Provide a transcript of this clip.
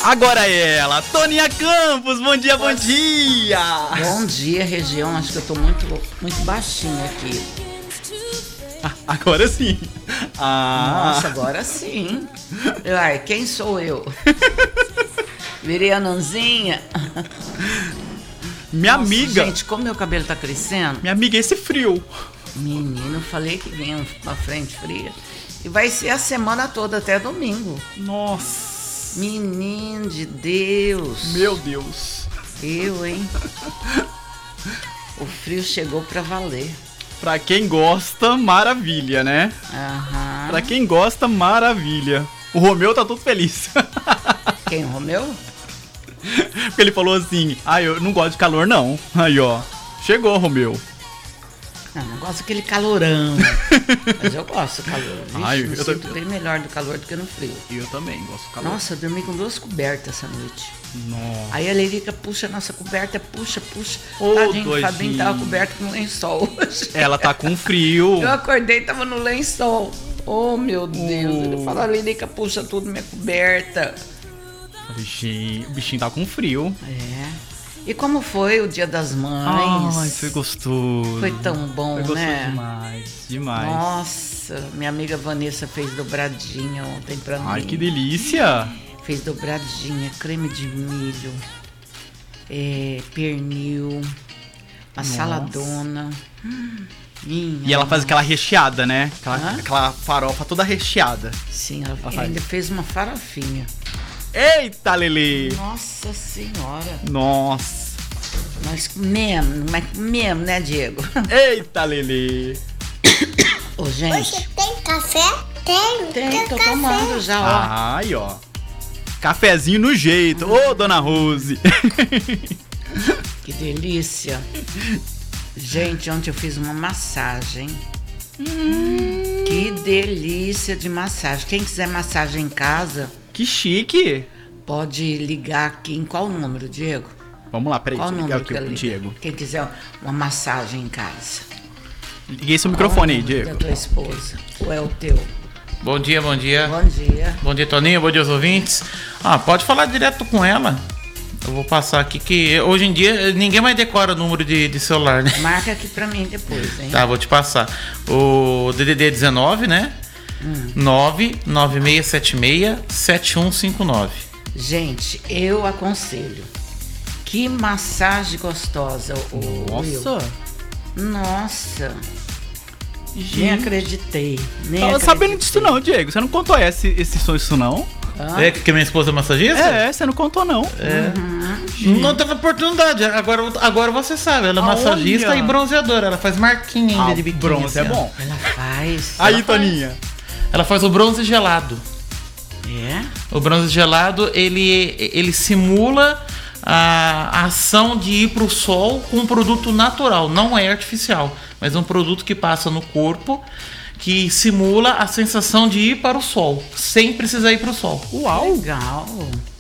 Agora ela, Toninha Campos, bom dia, bom dia! Bom dia, região, acho que eu tô muito baixinho aqui. Agora sim. Nossa, agora sim. Ai, quem sou eu? Virei a Nanzinha. Minha amiga. Gente, como meu cabelo tá crescendo. Minha amiga, esse frio. Menino, falei que vinha uma frente fria. E vai ser a semana toda, até domingo. Nossa. Menino de Deus. Meu Deus. Eu, hein? O frio chegou pra valer. Pra quem gosta, maravilha, né? Aham. Pra quem gosta, maravilha. O Romeu tá todo feliz. Quem, o Romeu? Porque ele falou assim, eu não gosto de calor não. Aí, ó, chegou, Romeu. Não gosto daquele calorão. Mas eu gosto do calor. Vixe, eu sinto bem melhor do calor do que no frio. Eu também gosto do calor. Nossa, eu dormi com 2 cobertas essa noite. Nossa. Aí a Leirica puxa a nossa coberta, puxa. Ô, Tadinho, o Fabinho tava coberto com lençol hoje. Ela tá com frio. Eu acordei e tava no lençol. Oh, meu Deus. Ele falou, a Leirica puxa tudo minha coberta. O bichinho tá com frio. É. E como foi o Dia das Mães? Ai, foi gostoso. Foi tão bom, foi gostoso, né? Demais. Nossa, minha amiga Vanessa fez dobradinha ontem pra mim. Ai, que delícia. Fez dobradinha, creme de milho, pernil, uma saladona. E ela faz aquela recheada, né? Aquela farofa toda recheada. Sim, ela ainda fez uma farofinha. Eita, Lelê! Nossa Senhora! Nossa! Nós comemos, né, Diego? Eita, Lelê! Ô, gente. Você tem café? Tem, tô café. Tomando já, ó. Ai, ó. Cafezinho no jeito. Ô, dona Rose! Que delícia! Gente, ontem eu fiz uma massagem. Que delícia de massagem. Quem quiser massagem em casa... Que chique! Pode ligar aqui em qual número, Diego? Vamos lá, peraí, deixa eu ligar aqui o Diego. Quem quiser uma massagem em casa. Liguei seu microfone aí, Diego. Da tua esposa. Ou é o teu? Bom dia, bom dia. Bom dia. Bom dia, Toninho, bom dia aos ouvintes. Pode falar direto com ela. Eu vou passar aqui que hoje em dia ninguém mais decora o número de celular, né? Marca aqui pra mim depois, hein? Tá, vou te passar. O DDD 19, né? 99676-7159. Gente, eu aconselho. Que massagem gostosa, Nossa! Nossa! Gente. Nem acreditei. Tava sabendo disso não, Diego. Você não contou esse sonho isso não? É que minha esposa é massagista? Você não contou não. Não teve oportunidade. Agora você sabe. Ela é massagista Olha. e bronzeadora. Ela faz marquinha ainda de biquíni. Bronze é assim, ó. bom. Ela faz. Aí, Toninha. Ela faz o bronze gelado. É? O bronze gelado, ele simula a ação de ir para o sol com um produto natural, não é artificial, mas um produto que passa no corpo, que simula a sensação de ir para o sol, sem precisar ir para o sol. Uau! Legal.